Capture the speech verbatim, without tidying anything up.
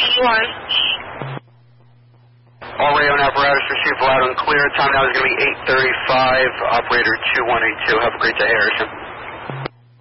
eighty-one. All radio and apparatus received loud and clear. Time now is going to be eight thirty-five. Operator two one eight two. Have a great day, Harrison.